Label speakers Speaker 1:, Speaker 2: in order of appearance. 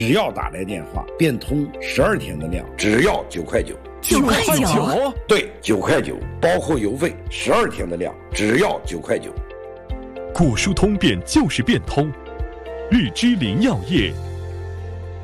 Speaker 1: 只要打来电话，变通12天的量，只要9块9。
Speaker 2: 9块9？
Speaker 1: 对，9块9，包括邮费，12天的量，只要9块9。
Speaker 3: 果蔬通便就是变通，日之林药业。